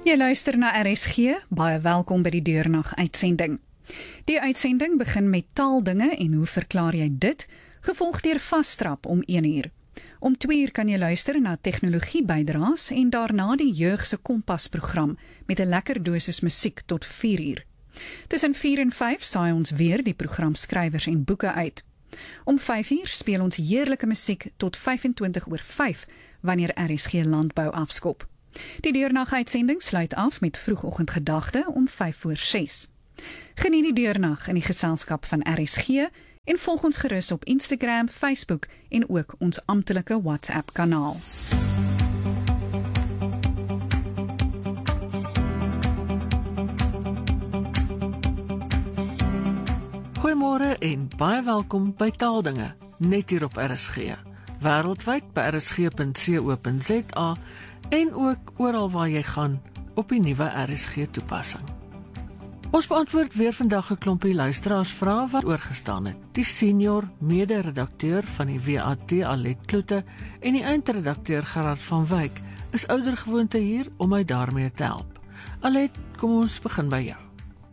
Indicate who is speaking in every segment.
Speaker 1: Jy luister na RSG, baie welkom by die Deurnag uitsending. Die uitsending begin met taaldinge en hoe verklaar jy dit, gevolg deur Vastrap om 1uur. Om 2uur kan jy luister na tegnologie bydraes en daarna die jeug se kompas program met 'n lekker dosis musiek tot 4uur. Tussen 4 en 5 saai ons weer die program skrywers en boeke uit. Om 5uur speel ons heerlike musiek tot 5:25 wanneer RSG landbou afskop. Die deurnag-uitsending sluit af met vroegoggendgedagte om 5:06. Geniet die deurnag in die geselskap van RSG en volg ons gerus op Instagram, Facebook en ook ons amptelike WhatsApp-kanaal.
Speaker 2: Goeiemôre en baie welkom by Taaldinge, net hier op RSG. Wêreldwyd by rsg.co.za en ook oral waar jy gaan op die nuwe RSG-toepassing. Ons beantwoord weer vandag 'n klompie luisteraarsvrae wat oorgestaan het. Die senior mede-redakteur van die WAT, Alet Kloete, en die eindredakteur Gerard van Wyk is oudergewoonte hier om my daarmee te help. Alet, kom ons begin by jou.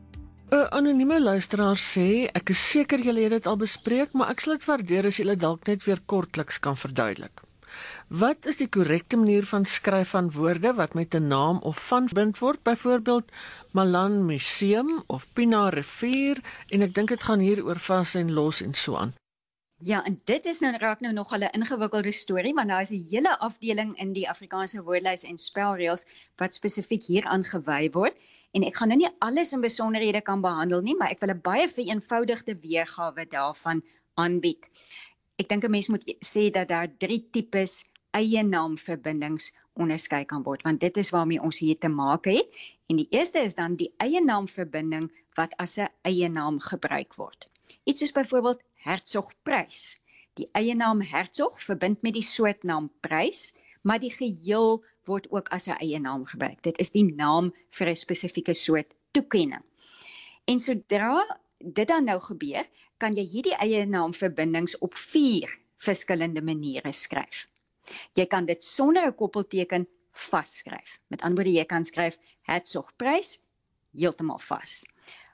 Speaker 2: 'n Anonieme luisteraar sê, ek is seker julle het dit al bespreek, maar ek sal dit waardeer as julle dalk net weer kortliks kan verduidelik. Wat is die korrekte manier van skryf van woorde wat met 'n naam of van verbind word, byvoorbeeld Malan Museum of Pina Rivier, en ek dink dit gaan hier oor vas en los en so aan.
Speaker 3: Ja, en dit is raak nogal 'n ingewikkelde storie, want daar is 'n hele afdeling in die Afrikaanse woordlys en spelreëls wat spesifiek hieraan gewy word. En ek gaan nou nie alles in besonderhede kan behandel nie, maar ek wil 'n baie vereenvoudigde weergawe daarvan aanbied. Ek dink 'n mens moet sê dat daar 3 tipes eie naamverbindings onderskei kan word, want dit is waarmee ons hier te maak het. En die eerste is dan die eie naamverbinding wat as 'n eie naam gebruik word. Iets soos byvoorbeeld Hertzog Prys. Die eie naam Hertzog verbind met die soortnaam Prys, maar die geheel word ook as 'n eie naam gebruik. Dit is die naam vir 'n spesifieke soort toekenning. En sodra dit dan nou gebeur, kan jy hierdie eie naamverbindings op 4 verskillende maniere skryf. Jy kan dit sonder 'n koppelteken vasskryf. Met ander woorde, jy kan skryf Hertzog Prys heeltemal vas.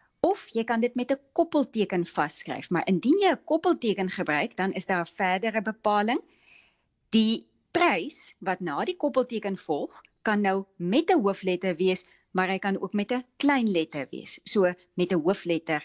Speaker 3: Of jy kan dit met 'n koppelteken vasskryf, maar indien jy 'n koppelteken gebruik, dan is daar 'n verdere bepaling. Die prys wat na die koppelteken volg, kan nou met 'n hoofletter wees, maar hy kan ook met 'n klein letter wees. So met 'n hoofletter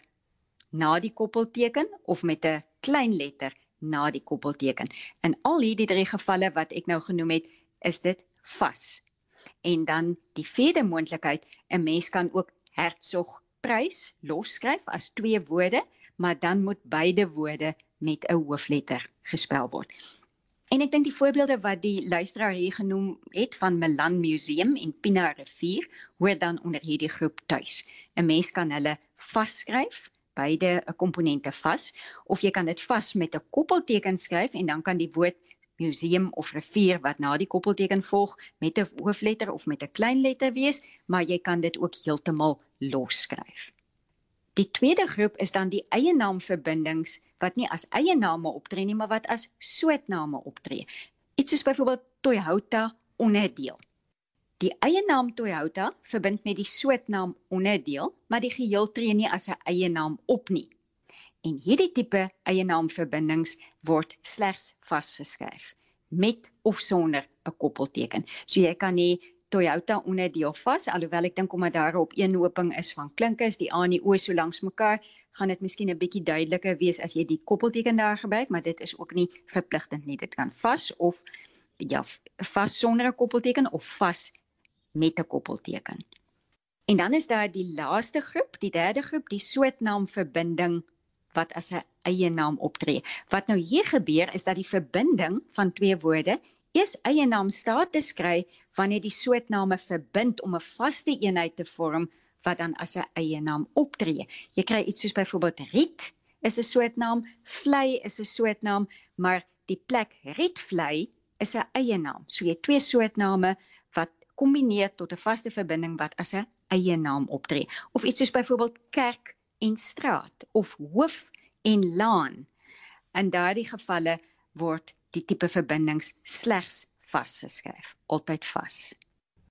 Speaker 3: na die koppelteken of met 'n klein letter na die koppelteken. In al hierdie 3 gevalle wat ek nou genoem het, is dit vas. En dan die 4de moontlikheid, 'n mens kan ook Hertzog Prys losskryf as 2 woorde, maar dan moet beide woorde met 'n hoofletter gespel word. En ek dink die voorbeelde wat die luisteraar hier genoem het van Malan Museum en Pina Rivier, hoor dan onder hierdie groep tuis. 'n Mens kan hulle vasskryf, beide komponente vas, of jy kan dit vas met 'n koppelteken skryf en dan kan die woord museum of rivier wat na die koppelteken volg met 'n hoofletter of met 'n klein letter wees, maar jy kan dit ook heeltemal losskryf. Die tweede groep is dan die eie naamverbindings wat nie as eie name optree nie, maar wat as soortname optree. Iets soos byvoorbeeld Toyota onderdeel. Die eie naam Toyota verbind met die soortnaam onderdeel, maar die geheel tree nie as 'n eie naam op nie. En hierdie tipe eie naamverbindings word slegs vasgeskryf, met of sonder 'n koppelteken. So jy kan nie Toyota onderdeel vas, alhoewel ek dink omdat daar 'n opeenhoping is van klinkers, die A en die O so langs mekaar, gaan dit miskien 'n bietjie duideliker wees as jy die koppelteken daar gebruik, maar dit is ook nie verpligtend nie. Dit kan vas of ja, vas sonder 'n koppelteken of vas met 'n koppelteken. En dan is daar die laaste groep, die derde groep, die soortnaamverbinding wat as 'n eie naam optree. Wat nou hier gebeur is dat die verbinding van 2 woorde eers eie naam status kry wanneer die soortname verbind om 'n vaste eenheid te vorm wat dan as 'n eie naam optree. Jy kry iets soos byvoorbeeld Riet is 'n soortnaam, vlei is 'n soortnaam, maar die plek Rietvlei is 'n eie naam. So jy het 2 soortname wat kombineer tot 'n vaste verbinding wat as 'n eie naam optree. Of iets soos byvoorbeeld kerk en straat of hoof en laan. In daardie gevalle word die tipe verbindings slegs vasgeskryf, altyd vas.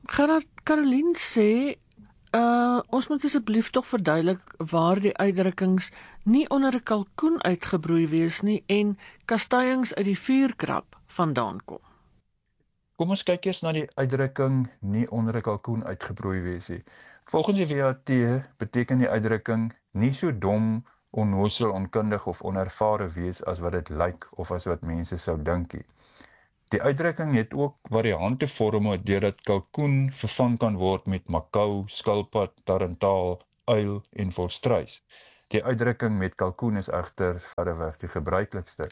Speaker 2: Gerard, Caroline sê, ons moet asseblief tog verduidelik waar die uitdrukkings nie onder 'n kalkoen uitgebroei wees nie en kastanjings uit die vuurkrap vandaan kom.
Speaker 4: Kom ons kyk eers na die uitdrukking nie onder 'n kalkoen uitgebroei wees nie. Volgens die WAT beteken die uitdrukking nie so dom, onnoosel, onkundig of onervare wees as wat dit lyk of as wat mense sou dink nie. Die uitdrukking het ook variante vorme deurdat kalkoen vervang kan word met makou, skilpad, tarantaal, uil en volstruis. Die uitdrukking met kalkoen is egter verreweg die gebruiklikste.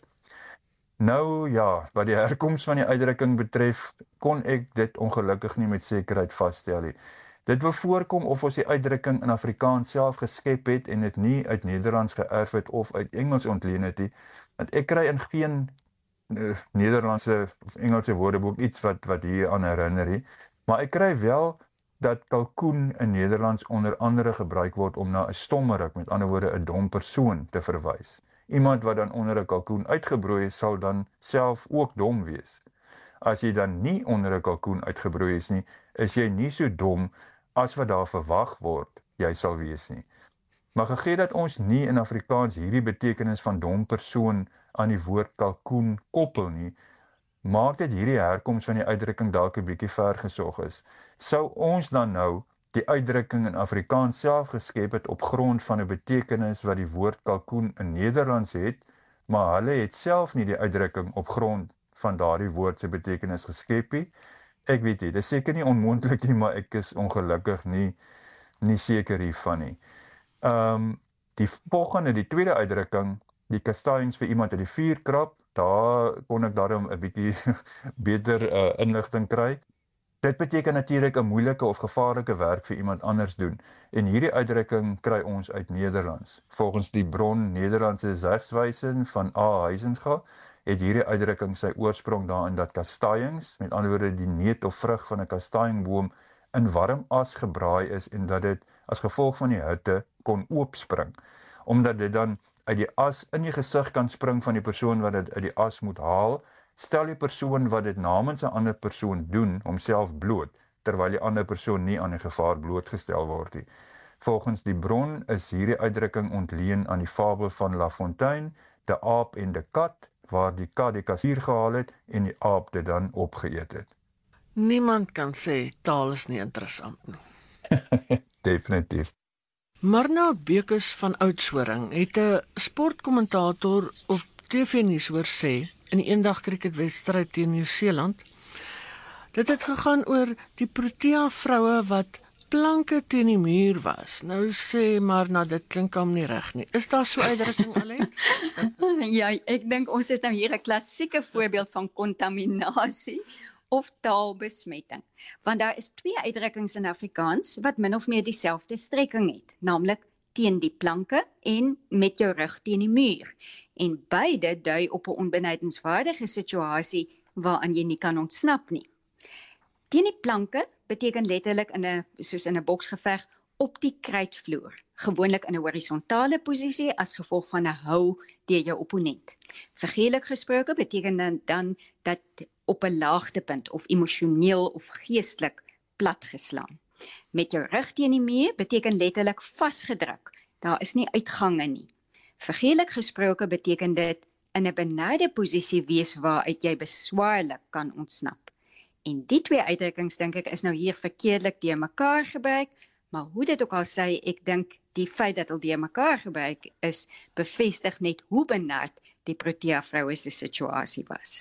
Speaker 4: Nou ja, wat die herkoms van die uitdrukking betref, kon ek dit ongelukkig nie met sekerheid vasstel nie. Dit wil voorkom of ons die uitdrukking in Afrikaans self geskep het en dit nie uit Nederlands geërf het of uit Engels ontleen het nie, want ek kry in geen Nederlandse of Engelse woordeboek iets wat hier aan herinner nie, maar ek kry wel dat kalkoen in Nederlands onder andere gebruik word om na 'n stommerik, met ander woorde 'n dom persoon te verwys. Iemand wat dan onder 'n kalkoen uitgebroei is, sal dan self ook dom wees. As jy dan nie onder 'n kalkoen uitgebroei is nie, is jy nie so dom as wat daar verwag word jy sal wees nie. Maar gegee dat ons nie in Afrikaans hierdie betekenis van dom persoon aan die woord kalkoen koppel nie, maak dit hierdie herkoms van die uitdrukking dalk 'n bietjie vergesog is. Sou ons dan nou die uitdrukking in Afrikaans self geskep het op grond van 'n betekenis wat die woord kalkoen in Nederlands het, maar hulle het self nie die uitdrukking op grond van daardie woord se betekenis geskep nie? Ek weet nie, dit is seker nie onmoontlik nie, maar ek is ongelukkig nie seker hiervan nie. Die volgende, die tweede uitdrukking, die kastanjings vir iemand uit die vuurkrap, daar kon ek daarom 'n bietjie beter inligting kry. Dit beteken natuurlik 'n moeilike of gevaarlike werk vir iemand anders doen. En hierdie uitdrukking kry ons uit Nederlands. Volgens die bron Nederlandse Zegswysen van A. Huizinga het hierdie uitdrukking sy oorsprong daarin dat kastanjings, met ander woorde die neut of vrug van 'n kastanjeboom, in warm as gebraai is en dat dit as gevolg van die hitte kon oopspring, omdat dit dan uit die as in die gesig kan spring van die persoon wat dit uit die as moet haal, stel die persoon wat dit namens 'n ander persoon doen, homself bloot, terwyl die ander persoon nie aan die gevaar blootgestel word nie. Volgens die bron is hierdie uitdrukking ontleen aan die fabel van La Fontaine, De aap en de kat, waar die kat die kassier gehaal het en die aap dit dan opgeëet het.
Speaker 2: Niemand kan sê taal is nie interessant nie.
Speaker 4: Definitief.
Speaker 2: Marna Bekes van Oudtshoorn het 'n sportkommentator op TV-nuus hoor sê in die eendag cricketwedstryd teen Nieu-Seeland. Dit het gegaan oor die Protea vroue wat planke teen die muur was. Nou sê Marna, dit klink hom nie reg nie. Is daar so 'n uitdrukking Alet?
Speaker 3: Ja, ek dink ons het nou hier 'n klassieke voorbeeld van kontaminasie of taalbesmetting. Want daar is twee uitdrukkings in Afrikaans wat min of meer dieselfde strekking het, naamlik teen die planke en met jou rug teen die muur. En beide dui op 'n onbenydenswaardige situasie waaraan jy nie kan ontsnap nie. Teen die planke beteken letterlik soos in 'n boksgeveg op die kruitvloer, gewoonlik in 'n horisontale posisie as gevolg van 'n hou deur jou opponent. Figuurlik gesproke beteken dan dat op 'n laagtepunt of emosioneel of geestelik platgeslaan. Met jou rug teen die muur beteken letterlik vasgedruk. Daar is nie uitgange nie. Figuurlik gesproke beteken dit in 'n benarde posisie wees waaruit jy beswaarlik kan ontsnap. En die twee uitdrukkings dink ek is nou hier verkeerdelik deur mekaar gebruik, maar hoe dit ook al sê, ek dink die feit dat hulle deur mekaar gebruik is, bevestig net hoe benard die Protea vroue se situasie was.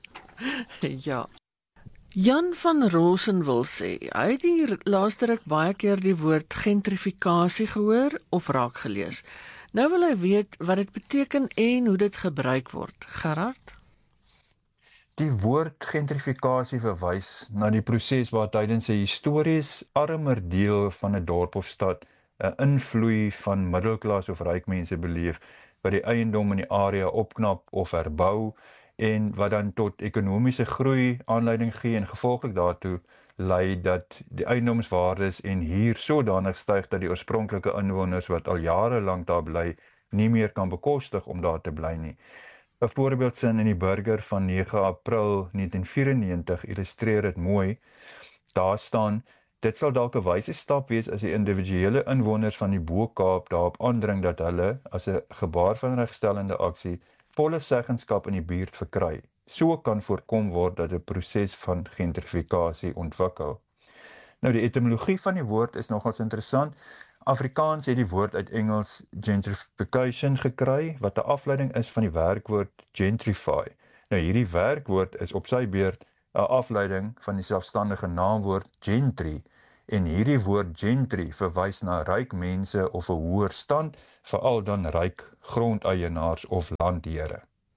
Speaker 2: Ja. Jan van Rosen wil sê, hy het hier laaste ruk baie keer die woord gentrifikasie gehoor of raak gelees. Nou wil hy weet wat dit beteken en hoe dit gebruik word. Gerard?
Speaker 4: Die woord gentrifikasie verwys na die proses waar tydens 'n histories armer deel van 'n dorp of stad 'n invloei van middelklas of ryk mense beleef, wat die eiendom in die area opknap of herbou en wat dan tot ekonomiese groei aanleiding gee en gevolglik daartoe lei dat die eiendomswaardes en huur sodanig styg dat die oorspronklike inwoners wat al jare lank daar bly nie meer kan bekostig om daar te bly nie. 'n Voorbeeldsin in die Burger van 9 April 1994 illustreer dit mooi. Daar staan, dit sal dalk 'n wyse stap wees as die individuele inwoners van die Bo-Kaap daarop aandring dat hulle, as 'n gebaar van regstellende aksie, volle seggenskap in die buurt verkry. So kan voorkom word dat 'n proses van gentrifikasie ontwikkel. Nou, die etymologie van die woord is nogals interessant. Afrikaans het die woord uit Engels gentrification gekry, wat 'n afleiding is van die werkwoord gentrify. Nou, hierdie werkwoord is op sy beurt 'n afleiding van die selfstandige naamwoord gentry, en hierdie woord gentry verwys na ryk mense of 'n hoër stand, veral dan ryk grondeienaars of landheere.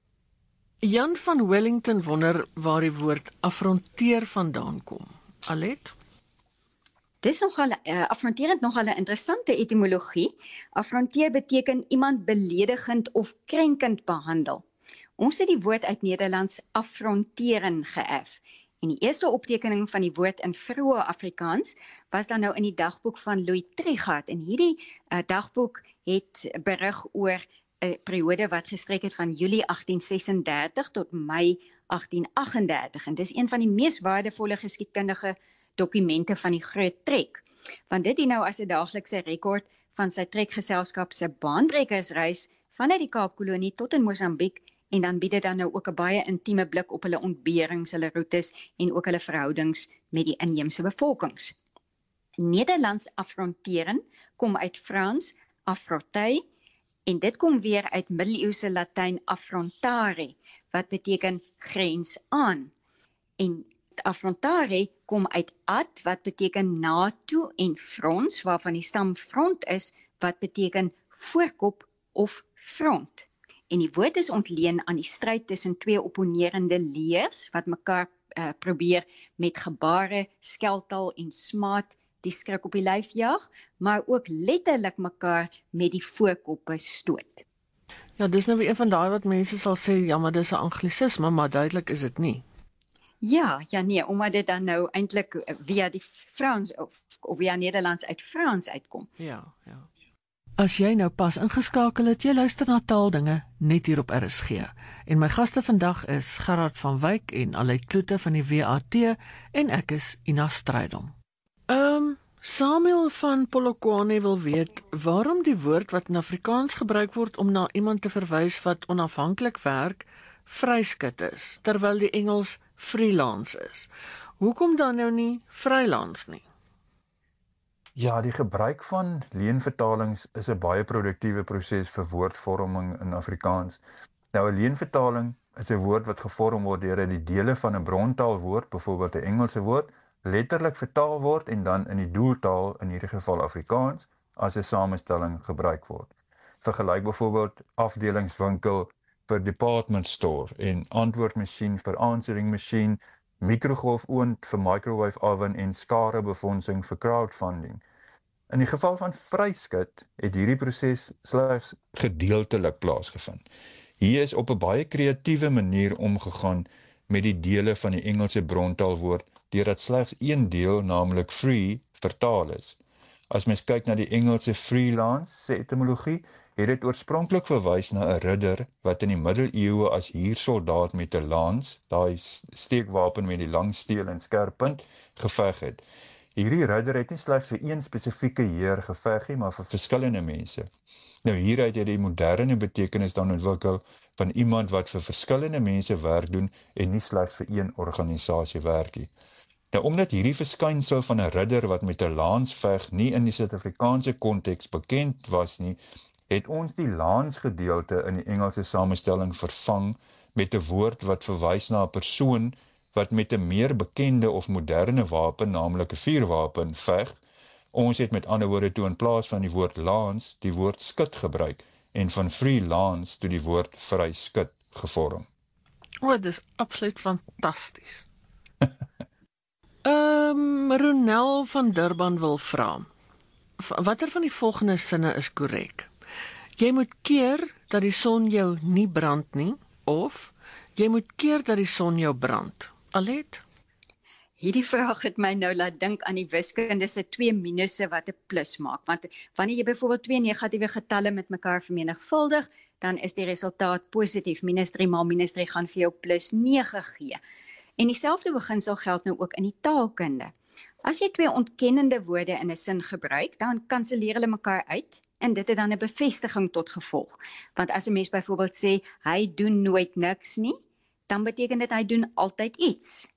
Speaker 2: Jan van Wellington wonder waar die woord affronteer vandaan kom. Alet?
Speaker 3: Dis nogal affronterend nogal 'n interessante etimologie. Affronteer beteken iemand beledigend of krenkend behandel. Ons het die woord uit Nederlands affronteren geërf. En die eerste optekening van die woord in vroeë Afrikaans was dan nou in die dagboek van Louis Trichardt. En hierdie dagboek het berig oor 'n periode wat gestrek het van Julie 1836 tot Mei 1838. En dis een van die mees waardevolle geskiedkundige dokumente van die Groot Trek. Want dit dien nou as 'n daaglikse rekord van sy trekgeselskap se baanbrekersreis vanuit die Kaapkolonie tot in Mosambiek, en dan bied dit dan nou ook 'n baie intieme blik op hulle ontberings, hulle roetes en ook hulle verhoudings met die inheemse bevolkings. Nederlands affronteren kom uit Frans affronter, en dit kom weer uit middeleeuse Latyn affrontare, wat beteken grens aan. En affrontare kom uit ad, wat beteken na toe, en frons, waarvan die stam front is, wat beteken voorkop of front. En die woord is ontleen aan die stryd tussen twee opponerende leers, wat mekaar probeer met gebare, skeltaal en smaad die skrik op die lyf jaag, maar ook letterlik mekaar met die voorkoppe stoot.
Speaker 2: Ja, dis nou weer een van daai wat mense sal sê, ja, maar dis 'n anglisisme, maar duidelik is dit nie.
Speaker 3: Ja, nee, omdat dit dan nou eintlik via die Frans of via Nederlands uit Frans uitkom.
Speaker 2: Ja. As jy nou pas ingeskakel het, jy luister na Taaldinge net hier op RSG. En my gaste vandag is Gerard van Wyk en Alet Kloete van die WAT, en ek is Ina Strydom. Samuel van Polokwane wil weet waarom die woord wat in Afrikaans gebruik word om na iemand te verwys wat onafhanklik werk, vryskut is, terwyl die Engels freelance is. Hoekom dan nou nie freelance nie?
Speaker 4: Ja, die gebruik van leenvertalings is 'n baie produktiewe proses vir woordvorming in Afrikaans. Nou, 'n leenvertaling is 'n woord wat gevorm word deur die dele van 'n brontaalwoord, byvoorbeeld 'n Engelse woord, letterlik vertaal word en dan in die doeltaal, in hierdie geval Afrikaans, as 'n samestelling gebruik word. Vergelyk byvoorbeeld afdelingswinkel vir department store en antwoordmasjien vir answering machine, mikrogolfoond vir microwave oven en skarebefondsing vir crowdfunding. In die geval van vryskut het hierdie proses slegs gedeeltelik plaasgevind. Hier is op 'n baie kreatiewe manier omgegaan met die dele van die Engelse brontaalwoord, deurdat slegs een deel, naamlik free, vertaal is. As mens kyk na die Engelse freelance se etymologie, het dit oorspronklik verwys na 'n ridder wat in die middeleeue as huursoldaat met 'n lans, daai steekwapen met die lang steel en skerp punt, geveg het. Hierdie ridder het nie slegs vir een spesifieke heer geveg nie, maar vir verskillende mense. Nou hieruit het die moderne betekenis dan ontwikkel van iemand wat vir verskillende mense werk doen en nie slegs vir een organisasie werk nie. Nou, omdat hierdie verskynsel van 'n ridder wat met 'n lans veg nie in die Suid-Afrikaanse konteks bekend was nie, het ons die lans-gedeelte in die Engelse samestelling vervang met 'n woord wat verwys na 'n persoon wat met 'n meer bekende of moderne wapen, naamlik 'n vuurwapen, veg. Ons het met ander woorde toe in plaas van die woord lans, die woord skut gebruik, en van freelance toe die woord vryskut gevorm.
Speaker 2: Dit is absoluut fantasties. Ronel van Durban wil vra, watter van die volgende sinne is korrek? Jy moet keer dat die son jou nie brand nie, of jy moet keer dat die son jou brand. Alet?
Speaker 3: Hierdie vraag het my nou laat dink aan die wiskunde se 2 minusse wat 'n plus maak, want wanneer jy byvoorbeeld 2 negatiewe getalle met mekaar vermenigvuldig, dan is die resultaat positief. -3 maal -3 gaan vir jou +9 gee. En dieselfde beginsel geld nou ook in die taalkunde. As jy twee ontkennende woorde in 'n sin gebruik, dan kanselleer hulle mekaar uit en dit het dan 'n bevestiging tot gevolg. Want as 'n mens byvoorbeeld sê hy doen nooit niks nie, dan beteken dit hy doen altyd iets.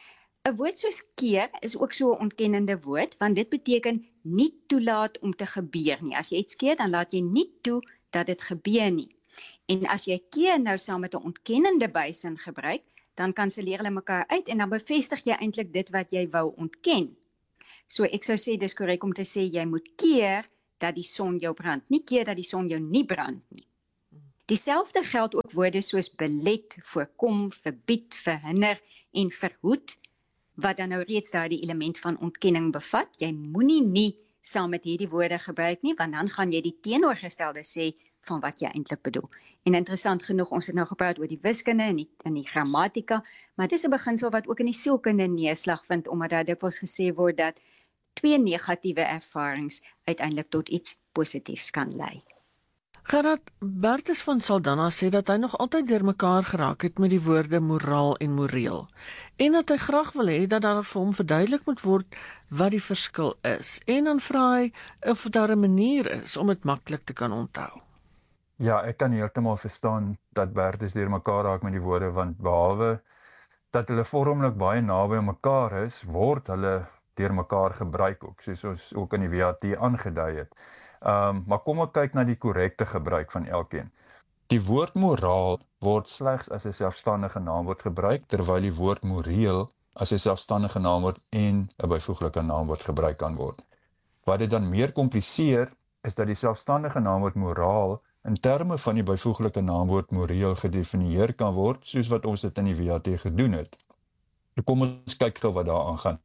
Speaker 3: 'n Woord soos keer is ook so 'n ontkennende woord, want dit beteken nie toelaat om te gebeur nie. As jy iets keer, dan laat jy nie toe dat dit gebeur nie. En as jy keer nou saam met 'n ontkennende bysin gebruik, dan kanselleer hulle mekaar uit en dan bevestig jy eintlik dit wat jy wou ontken. So ek sou sê dis korrek om te sê jy moet keer dat die son jou brand, nie keer dat die son jou nie brand nie. Dieselfde geld ook woorde soos belet, voorkom, verbied, verhinder en verhoed, wat dan nou reeds daardie element van ontkenning bevat. Jy moenie nie saam met hierdie woorde gebruik nie, want dan gaan jy die teenoorgestelde sê van wat jy eintlik bedoel. En interessant genoeg, ons het nou gepraat oor die wiskunde en die grammatika, maar dit is 'n beginsel wat ook in die sielkunde neerslag vind, omdat daar dikwels gesê word dat twee negatiewe ervarings uiteindelik tot iets positiefs kan lei.
Speaker 2: Gerard, Bertus van Saldanha sê dat hy nog altyd deurmekaar geraak het met die woorde moraal en moreel, en dat hy graag wil hê dat daar vir hom verduidelik moet word wat die verskil is, en dan vra hy of daar 'n manier is om dit maklik te kan onthou.
Speaker 4: Ja, ek kan heeltemal verstaan dat Bertus deurmekaar raak met die woorde, want behalwe dat hulle vormlik baie naby mekaar is, word hulle deurmekaar gebruik ook, soos ons ook in die WAT aangedui het. Maar kom ek kyk na die korrekte gebruik van elkeen. Die woord moraal word slegs as 'n selfstandige naamwoord gebruik, terwyl die woord moreel as 'n selfstandige naamwoord en 'n byvoeglike naamwoord gebruik kan word. Wat dit dan meer kompliseer, is dat die selfstandige naamwoord moraal in terme van die byvoeglike naamwoord moreel gedefinieer kan word, soos wat ons dit in die WAT gedoen het. Kom ons kyk gou wat daar aangaan.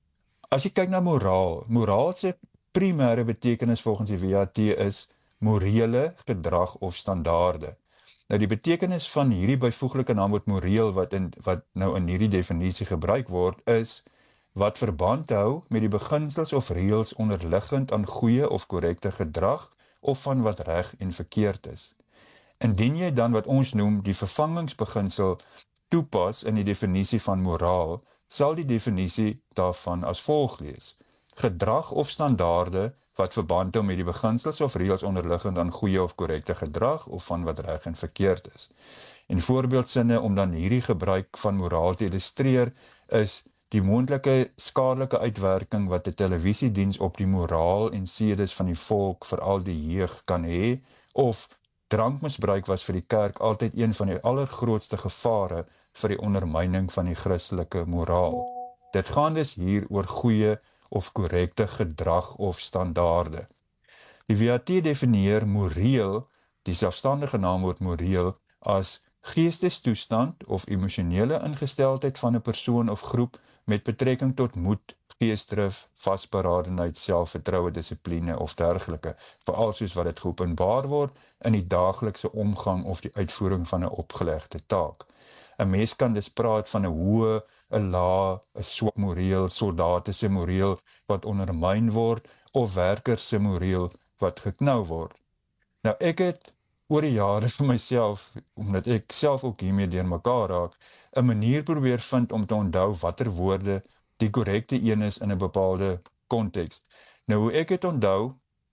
Speaker 4: As jy kyk na moraal se primêre betekenis volgens die WAT is morele gedrag of standaarde. Nou die betekenis van hierdie byvoeglike naamwoord moreel wat nou in hierdie definisie gebruik word, is wat verband hou met die beginsels of reëls onderliggend aan goeie of korrekte gedrag of van wat reg en verkeerd is. Indien jy dan wat ons noem die vervangingsbeginsel toepas in die definisie van moraal, sal die definisie daarvan as volg lees: gedrag of standaarde wat verband hou met die beginsels of reëls onderliggend aan goeie of korrekte gedrag of van wat reg en verkeerd is. En voorbeeldsinne om dan hierdie gebruik van moraal te illustreer is die moontlike skadelike uitwerking wat 'n televisiediens op die moraal en sedes van die volk, veral die jeug, kan hê, of drankmisbruik was vir die kerk altyd een van die allergrootste gevare vir die ondermyning van die Christelike moraal. Dit gaan dus hier oor goeie of korrekte gedrag of standaarde. Die WAT definieer moreel, die selfstandige naamwoord moreel, as geestestoestand of emosionele ingesteldheid van 'n persoon of groep met betrekking tot moed, geesdrif, vasberadenheid, selfvertroue, dissipline of dergelike, veral soos wat dit geopenbaar word in die daaglikse omgang of die uitvoering van 'n opgelegde taak. 'n Mens kan dus praat van 'n hoë, 'n lae, 'n swak moreel, soldate se moreel wat ondermyn word, of werkers se moreel wat geknou word. Nou ek het oor die jare vir myself, omdat ek self ook hiermee deurmekaar raak, 'n manier probeer vind om te onthou watter woorde die korrekte een is in 'n bepaalde konteks. Nou hoe ek het onthou,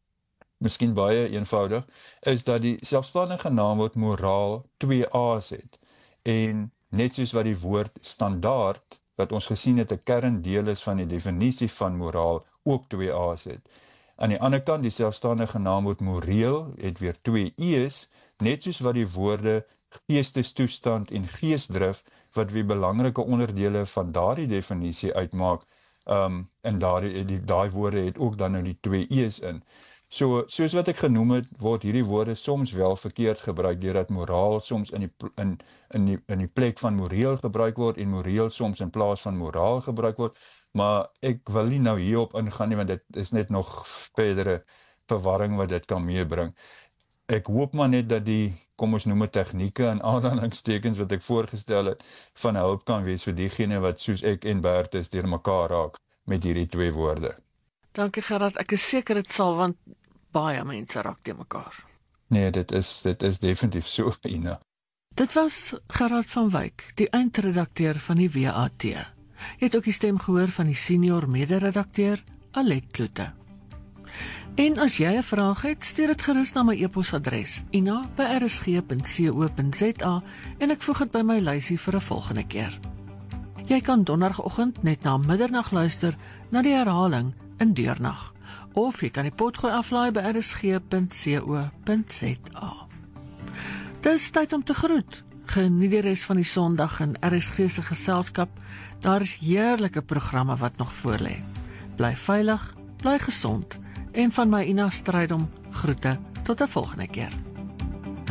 Speaker 4: miskien baie eenvoudig, is dat die selfstandige naamwoord moraal 2 A's het. En net soos wat die woord standaard, wat ons gesien het 'n kerndeel is van die definisie van moraal, ook 2 A's het. Aan die ander kant, die selfstandige naamwoord moreel het weer 2 E's, net soos wat die woorde geestestoestand en geesdrif, wat weer belangrike onderdele van daardie definisie uitmaak, en daai woorde het ook dan nou die 2 E's in. So, soos wat ek genoem het, word hierdie woorde soms wel verkeerd gebruik, deurdat moraal soms in die plek van moreel gebruik word, en moreel soms in plaas van moraal gebruik word, maar ek wil nie nou hierop ingaan nie, want dit is net nog verdere verwarring wat dit kan meebring. Ek hoop maar net dat die, kom ons noem het tegnieke en aanhalingstekens wat ek voorgestel het, van hulp kan wees vir diegene wat soos ek en Bertus deurmekaar raak met hierdie 2 woorde.
Speaker 2: Dankie Gerard, ek is seker dit sal, want baie mense raak deurmekaar.
Speaker 4: Nee, dit is definitief so, Ina.
Speaker 2: Dit was Gerard van Wyk, die eindredakteur van die WAT. Jy het ook die stem gehoor van die senior mede-redakteur, Alet Kloete. En as jy 'n vraag het, stuur dit gerus na my e-posadres, ina@rsg.co.za en ek voeg dit by my lysie vir 'n volgende keer. Jy kan donderdagoggend net na middernag luister na die herhaling in deurnag, of jy kan die potgooi aflaai by rsg.co.za. Dis tyd om te groet. Geniet die res van die Sondag in RSG se geselskap. Daar is heerlike programme wat nog voorlê. Bly veilig, bly gesond en van my Ina Strydom groete tot 'n volgende keer.